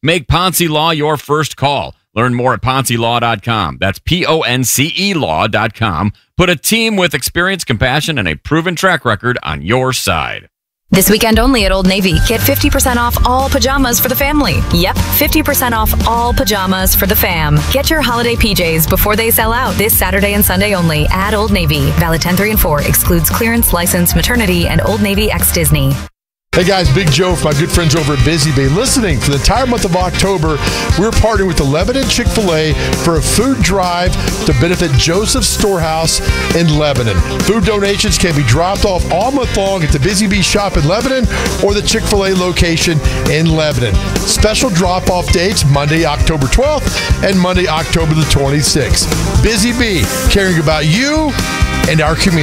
Make Ponce Law your first call. Learn more at PonceLaw.com. That's PONCE Law.com. Put a team with experience, compassion, and a proven track record on your side. This weekend only at Old Navy, get 50% off all pajamas for the family. Yep, 50% off all pajamas for the fam. Get your holiday PJs before they sell out this Saturday and Sunday only at Old Navy. Valid 10-3 and 4. Excludes clearance, license, maternity, and Old Navy x Disney. Hey guys, Big Joe from my good friends over at Busy Bee. Listening for the entire month of October, we're partnering with the Lebanon Chick-fil-A for a food drive to benefit Joseph Storehouse in Lebanon. Food donations can be dropped off all month long at the Busy Bee shop in Lebanon or the Chick-fil-A location in Lebanon. Special drop-off dates Monday, October 12th and Monday, October the 26th. Busy Bee, caring about you and our community.